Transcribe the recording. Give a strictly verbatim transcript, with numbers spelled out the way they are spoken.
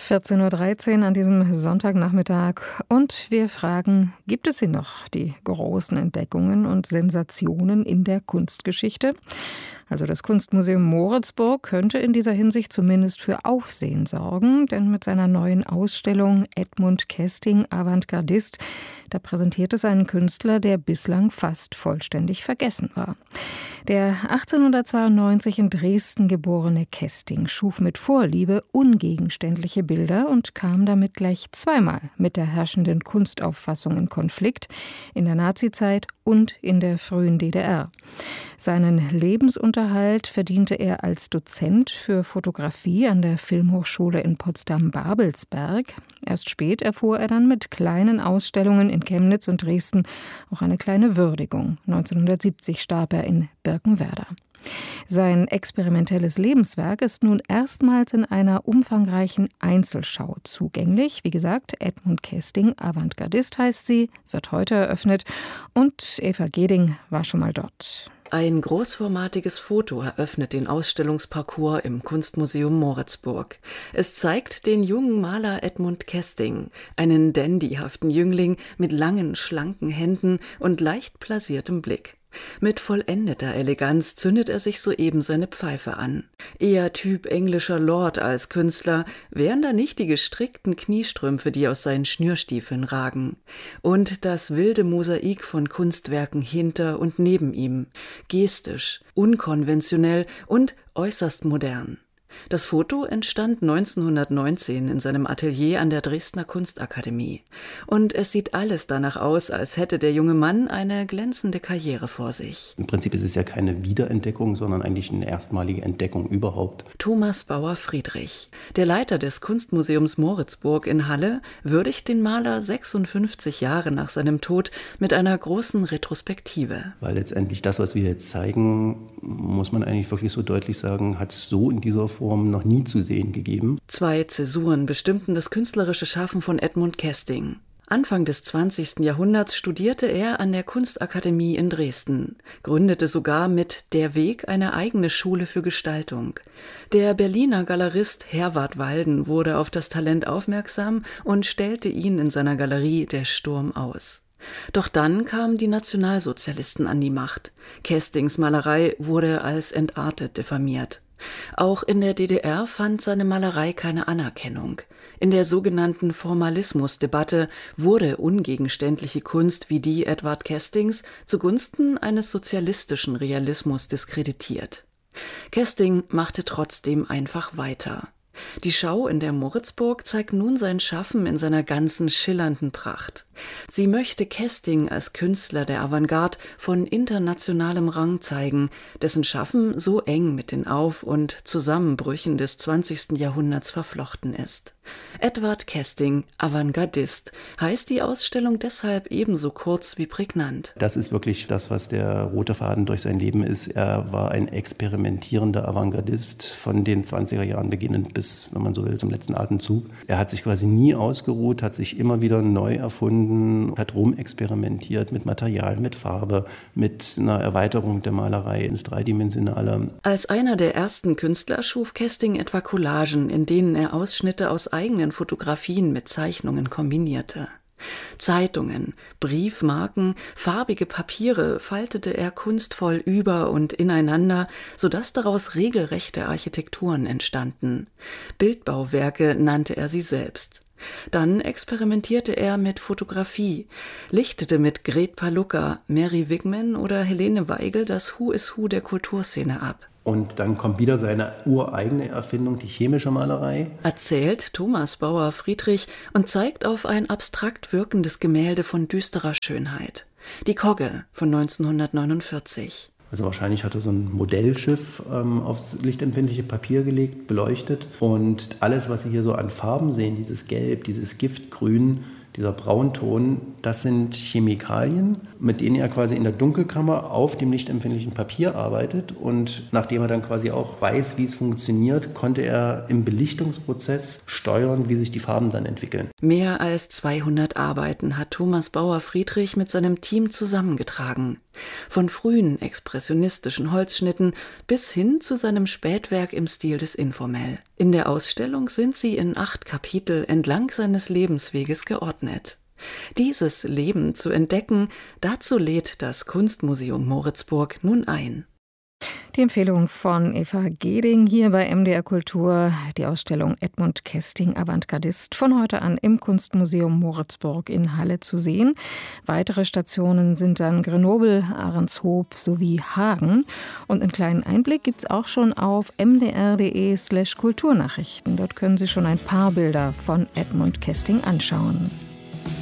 vierzehn Uhr dreizehn an diesem Sonntagnachmittag und wir fragen, gibt es sie noch, die großen Entdeckungen und Sensationen in der Kunstgeschichte? Also das Kunstmuseum Moritzburg könnte in dieser Hinsicht zumindest für Aufsehen sorgen, denn mit seiner neuen Ausstellung Edmund Kesting, Avantgardist, da präsentiert es einen Künstler, der bislang fast vollständig vergessen war. Der achtzehnhundertzweiundneunzig in Dresden geborene Kesting schuf mit Vorliebe ungegenständliche Bilder und kam damit gleich zweimal mit der herrschenden Kunstauffassung in Konflikt, in der Nazizeit und in der frühen D D R. Seinen Lebensunterhalt verdiente er als Dozent für Fotografie an der Filmhochschule in Potsdam-Babelsberg. Erst spät erfuhr er dann mit kleinen Ausstellungen in Chemnitz und Dresden auch eine kleine Würdigung. neunzehnhundertsiebzig starb er in Birkenwerder. Sein experimentelles Lebenswerk ist nun erstmals in einer umfangreichen Einzelschau zugänglich. Wie gesagt, Edmund Kesting, Avantgardist heißt sie, wird heute eröffnet und Eva Geding war schon mal dort. Ein großformatiges Foto eröffnet den Ausstellungsparcours im Kunstmuseum Moritzburg. Es zeigt den jungen Maler Edmund Kesting, einen dandyhaften Jüngling mit langen, schlanken Händen und leicht blasiertem Blick. Mit vollendeter Eleganz zündet er sich soeben seine Pfeife an. Eher Typ englischer Lord als Künstler, wären da nicht die gestrickten Kniestrümpfe, die aus seinen Schnürstiefeln ragen. Und das wilde Mosaik von Kunstwerken hinter und neben ihm. Gestisch, unkonventionell und äußerst modern. Das Foto entstand neunzehnhundertneunzehn in seinem Atelier an der Dresdner Kunstakademie. Und es sieht alles danach aus, als hätte der junge Mann eine glänzende Karriere vor sich. Im Prinzip ist es ja keine Wiederentdeckung, sondern eigentlich eine erstmalige Entdeckung überhaupt. Thomas Bauer-Friedrich, der Leiter des Kunstmuseums Moritzburg in Halle, würdigt den Maler sechsundfünfzig Jahre nach seinem Tod mit einer großen Retrospektive. Weil letztendlich das, was wir jetzt zeigen, muss man eigentlich wirklich so deutlich sagen, hat es so in dieser Form noch nie zu sehen gegeben. Zwei Zäsuren bestimmten das künstlerische Schaffen von Edmund Kesting. Anfang des zwanzigsten Jahrhunderts studierte er an der Kunstakademie in Dresden, gründete sogar mit Der Weg eine eigene Schule für Gestaltung. Der Berliner Galerist Herwart Walden wurde auf das Talent aufmerksam und stellte ihn in seiner Galerie Der Sturm aus. Doch dann kamen die Nationalsozialisten an die Macht. Kestings Malerei wurde als entartet diffamiert. Auch in der D D R fand seine Malerei keine Anerkennung. In der sogenannten Formalismusdebatte wurde ungegenständliche Kunst wie die Edward Kestings zugunsten eines sozialistischen Realismus diskreditiert. Kesting machte trotzdem einfach weiter. Die Schau in der Moritzburg zeigt nun sein Schaffen in seiner ganzen schillernden Pracht. Sie möchte Kesting als Künstler der Avantgarde von internationalem Rang zeigen, dessen Schaffen so eng mit den Auf- und Zusammenbrüchen des zwanzigsten Jahrhunderts verflochten ist. Edward Kesting, Avantgardist, heißt die Ausstellung deshalb ebenso kurz wie prägnant. Das ist wirklich das, was der rote Faden durch sein Leben ist. Er war ein experimentierender Avantgardist von den zwanziger Jahren beginnend bis, wenn man so will, zum letzten Atemzug. Er hat sich quasi nie ausgeruht, hat sich immer wieder neu erfunden, hat rumexperimentiert mit Material, mit Farbe, mit einer Erweiterung der Malerei ins Dreidimensionale. Als einer der ersten Künstler schuf Kesting etwa Collagen, in denen er Ausschnitte aus eigenen Fotografien mit Zeichnungen kombinierte. Zeitungen, Briefmarken, farbige Papiere faltete er kunstvoll über und ineinander, sodass daraus regelrechte Architekturen entstanden. Bildbauwerke nannte er sie selbst. Dann experimentierte er mit Fotografie, lichtete mit Gret Palucca, Mary Wigman oder Helene Weigel das Who is Who der Kulturszene ab. Und dann kommt wieder seine ureigene Erfindung, die chemische Malerei. Erzählt Thomas Bauer-Friedrich und zeigt auf ein abstrakt wirkendes Gemälde von düsterer Schönheit. Die Kogge von neunzehnhundertneunundvierzig. Also wahrscheinlich hat er so ein Modellschiff ähm, aufs lichtempfindliche Papier gelegt, beleuchtet. Und alles, was Sie hier so an Farben sehen, dieses Gelb, dieses Giftgrün, dieser Braunton, das sind Chemikalien, mit denen er quasi in der Dunkelkammer auf dem lichtempfindlichen Papier arbeitet. Und nachdem er dann quasi auch weiß, wie es funktioniert, konnte er im Belichtungsprozess steuern, wie sich die Farben dann entwickeln. Mehr als zweihundert Arbeiten hat Thomas Bauer-Friedrich mit seinem Team zusammengetragen. Von frühen expressionistischen Holzschnitten bis hin zu seinem Spätwerk im Stil des Informell. In der Ausstellung sind sie in acht Kapitel entlang seines Lebensweges geordnet. Dieses Leben zu entdecken, dazu lädt das Kunstmuseum Moritzburg nun ein. Die Empfehlung von Eva Geding hier bei M D R Kultur, die Ausstellung Edmund Kesting, Avantgardist, von heute an im Kunstmuseum Moritzburg in Halle zu sehen. Weitere Stationen sind dann Grenoble, Ahrenshoop sowie Hagen. Und einen kleinen Einblick gibt es auch schon auf mdr.de slash Kulturnachrichten. Dort können Sie schon ein paar Bilder von Edmund Kesting anschauen.